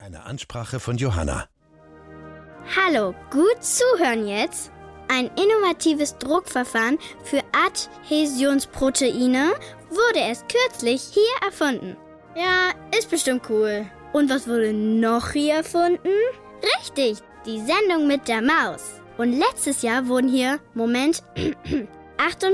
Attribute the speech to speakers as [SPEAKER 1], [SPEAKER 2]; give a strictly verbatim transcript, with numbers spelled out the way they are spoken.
[SPEAKER 1] Eine Ansprache von Johanna.
[SPEAKER 2] Hallo, gut zuhören jetzt. Ein innovatives Druckverfahren für Adhäsionsproteine wurde erst kürzlich hier erfunden. Ja, ist bestimmt cool. Und was wurde noch hier erfunden? Richtig, die Sendung mit der Maus. Und letztes Jahr wurden hier, Moment, Achtung,